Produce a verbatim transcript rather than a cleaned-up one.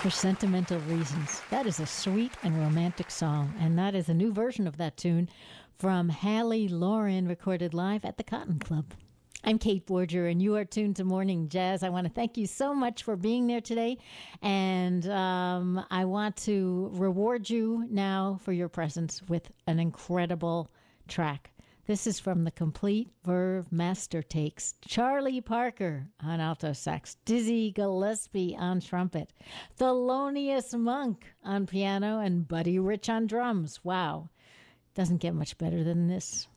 For Sentimental Reasons. That is a sweet and romantic song, and that is a new version of that tune from Hallie Lauren, recorded live at the Cotton Club. I'm Kate Borger, and you are tuned to Morning Jazz. I want to thank you so much for being there today, and um, I want to reward you now for your presence with an incredible track. This is from the Complete Verve Master Takes. Charlie Parker on alto sax, Dizzy Gillespie on trumpet, Thelonious Monk on piano, and Buddy Rich on drums. Wow, doesn't get much better than this.